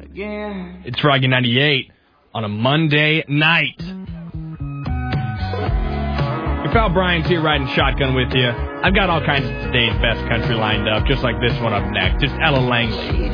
It's Froggy 98 on a Monday night. Your pal Brian's here riding shotgun with you. I've got all kinds of today's best country lined up, just like this one up next. It's Ella Langley